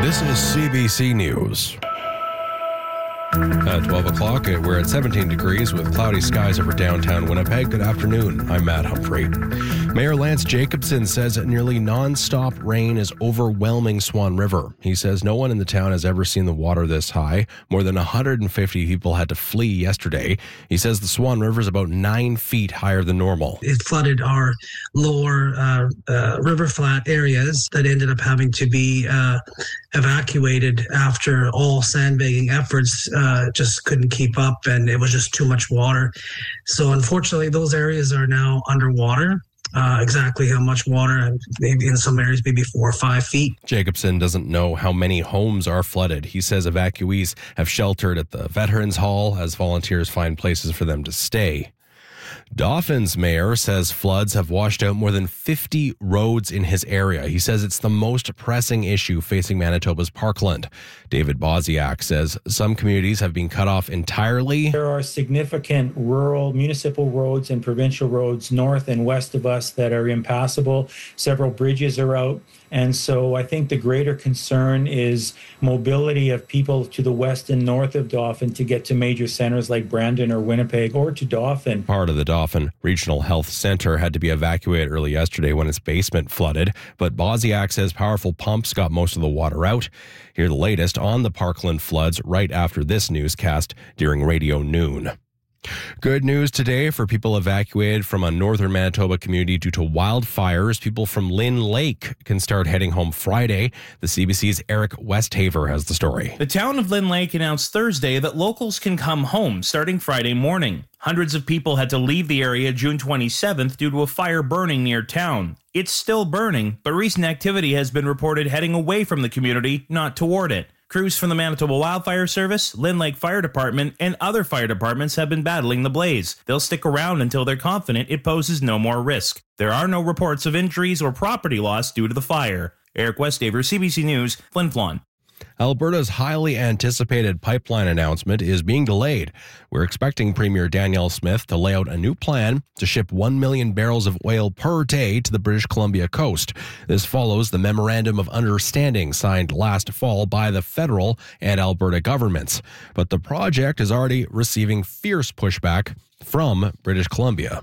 This is CBC News. At 12 o'clock, we're at 17 degrees with cloudy skies over downtown Winnipeg. Good afternoon. I'm Matt Humphrey. Mayor Lance Jacobson says nearly non-stop rain is overwhelming Swan River. He says no one in the town has ever seen the water this high. More than 150 people had to flee yesterday. He says the Swan River is about 9 feet higher than normal. It flooded our lower river flat areas that ended up having to be evacuated after all sandbagging efforts just couldn't keep up, and it was just too much water. So unfortunately, those areas are now underwater. Exactly how much water, and maybe in some areas, maybe 4 or 5 feet. Jacobson doesn't know how many homes are flooded. He says evacuees have sheltered at the Veterans Hall as volunteers find places for them to stay. Dawson's mayor says floods have washed out more than 50 roads in his area. He says it's the most pressing issue facing Manitoba's Parkland. David Bosiak says some communities have been cut off entirely. There are significant rural municipal roads and provincial roads north and west of us that are impassable. Several bridges are out. And so I think the greater concern is mobility of people to the west and north of Dauphin to get to major centers like Brandon or Winnipeg or to Dauphin. Part of the Dauphin Regional Health Center had to be evacuated early yesterday when its basement flooded, but Bosiak says powerful pumps got most of the water out. Hear the latest on the Parkland floods right after this newscast during Radio Noon. Good news today for people evacuated from a northern Manitoba community due to wildfires. People from Lynn Lake can start heading home Friday. The CBC's Eric Westhaver has the story. The town of Lynn Lake announced Thursday that locals can come home starting Friday morning. Hundreds of people had to leave the area June 27th due to a fire burning near town. It's still burning, but recent activity has been reported heading away from the community, not toward it. Crews from the Manitoba Wildfire Service, Lynn Lake Fire Department, and other fire departments have been battling the blaze. They'll stick around until they're confident it poses no more risk. There are no reports of injuries or property loss due to the fire. Eric Westhaver, CBC News, Flin Flon. Alberta's highly anticipated pipeline announcement is being delayed. We're expecting Premier Danielle Smith to lay out a new plan to ship 1 million barrels of oil per day to the British Columbia coast. This follows the Memorandum of Understanding signed last fall by the federal and Alberta governments. But the project is already receiving fierce pushback from British Columbia.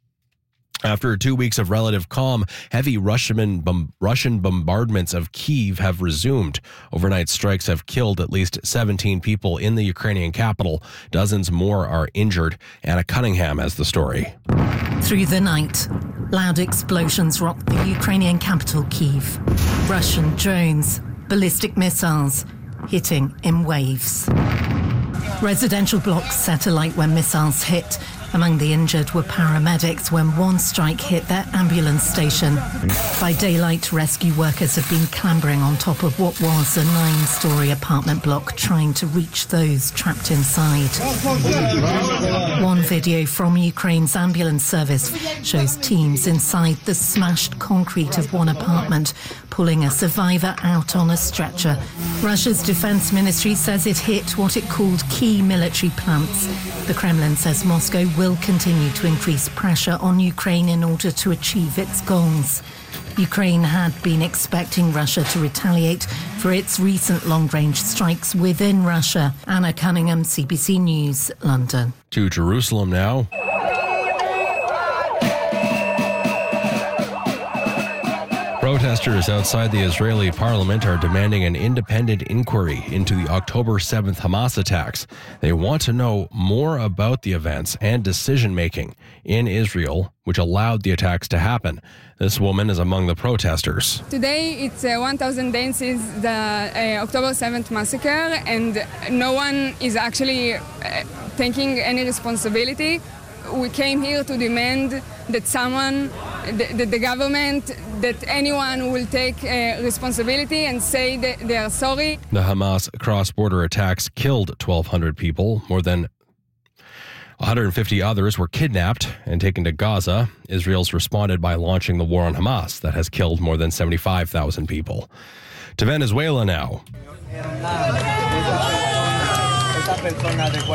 After 2 weeks of relative calm, heavy Russian bombardments of Kyiv have resumed. Overnight strikes have killed at least 17 people in the Ukrainian capital. Dozens more are injured. Anna Cunningham has the story. Through the night, loud explosions rocked the Ukrainian capital, Kyiv. Russian drones, ballistic missiles, hitting in waves. Residential blocks set alight when missiles hit. Among the injured were paramedics when one strike hit their ambulance station. By daylight, rescue workers have been clambering on top of what was a 9-story apartment block, trying to reach those trapped inside. One video from Ukraine's ambulance service shows teams inside the smashed concrete of one apartment, pulling a survivor out on a stretcher. Russia's defense ministry says it hit what it called key military plants. The Kremlin says Moscow will continue to increase pressure on Ukraine in order to achieve its goals. Ukraine had been expecting Russia to retaliate for its recent long-range strikes within Russia. Anna Cunningham, CBC News, London. To Jerusalem now. Protesters outside the Israeli parliament are demanding an independent inquiry into the October 7th Hamas attacks. They want to know more about the events and decision-making in Israel, which allowed the attacks to happen. This woman is among the protesters. Today, it's 1,000 days since the October 7th massacre, and no one is actually taking any responsibility. We came here to demand that someone, the government, that anyone will take responsibility and say that they are sorry. The Hamas cross-border attacks killed 1,200 people. More than 150 others were kidnapped and taken to Gaza. Israel's responded by launching the war on Hamas that has killed more than 75,000 people. To Venezuela now.